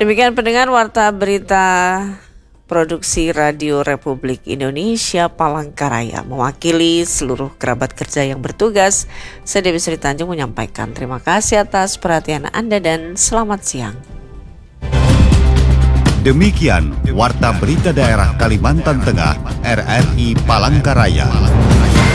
Demikian pendengar Warta Berita Produksi Radio Republik Indonesia Palangkaraya. Mewakili seluruh kerabat kerja yang bertugas, saya Dewi Sri Tanjung menyampaikan terima kasih atas perhatian Anda dan selamat siang. Demikian Warta Berita Daerah Kalimantan Tengah RRI Palangkaraya.